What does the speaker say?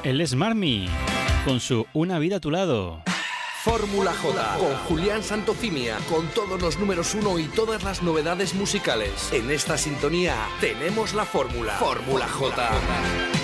Él es Marmi, con su Una vida a tu lado. Fórmula J, con Julián Santofimia, con todos los números 1 y todas las novedades musicales. En esta sintonía tenemos la fórmula. Fórmula J.